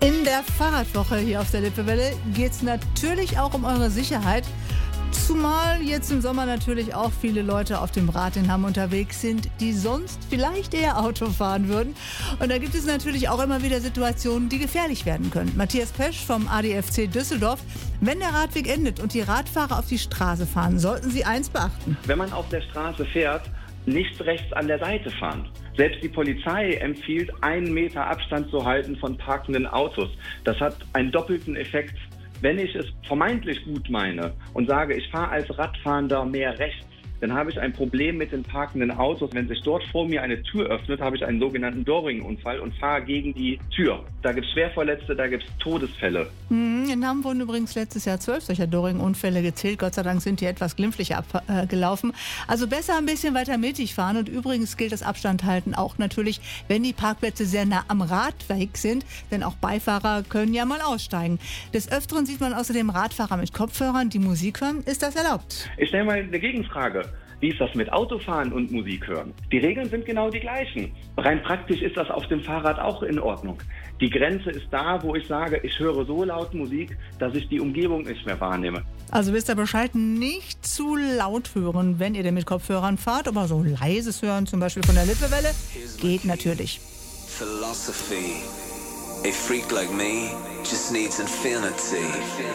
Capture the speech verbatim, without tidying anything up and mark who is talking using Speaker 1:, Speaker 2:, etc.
Speaker 1: In der Fahrradwoche hier auf der Lippewelle geht es natürlich auch um eure Sicherheit. Zumal jetzt im Sommer natürlich auch viele Leute auf dem Rad in Hamm unterwegs sind, die sonst vielleicht eher Auto fahren würden. Und da gibt es natürlich auch immer wieder Situationen, die gefährlich werden können. Matthias Pesch vom A D F C Düsseldorf. Wenn der Radweg endet und die Radfahrer auf die Straße fahren, sollten sie eins beachten.
Speaker 2: Wenn man auf der Straße fährt, nicht rechts an der Seite fahren. Selbst die Polizei empfiehlt, einen Meter Abstand zu halten von parkenden Autos. Das hat einen doppelten Effekt. Wenn ich es vermeintlich gut meine und sage, ich fahre als Radfahrender mehr rechts, dann habe ich ein Problem mit den parkenden Autos. Wenn sich dort vor mir eine Tür öffnet, habe ich einen sogenannten Doring-Unfall und fahre gegen die Tür. Da gibt es Schwerverletzte, da gibt es Todesfälle.
Speaker 1: In Hamm wurden übrigens letztes Jahr zwölf solcher Doring-Unfälle gezählt. Gott sei Dank sind die etwas glimpflicher abgelaufen. Also besser ein bisschen weiter mittig fahren. Und übrigens gilt das Abstand halten auch natürlich, wenn die Parkplätze sehr nah am Radweg sind. Denn auch Beifahrer können ja mal aussteigen. Des Öfteren sieht man außerdem Radfahrer mit Kopfhörern, die Musik hören. Ist das erlaubt?
Speaker 2: Ich stelle mal eine Gegenfrage. Wie ist das mit Autofahren und Musik hören? Die Regeln sind genau die gleichen. Rein praktisch ist das auf dem Fahrrad auch in Ordnung. Die Grenze ist da, wo ich sage, ich höre so laut Musik, dass ich die Umgebung nicht mehr wahrnehme.
Speaker 1: Also wisst ihr Bescheid, nicht zu laut hören, wenn ihr denn mit Kopfhörern fahrt, aber so leises hören, zum Beispiel von der Lippewelle, geht natürlich.
Speaker 3: Philosophy. A freak like me just needs infinity.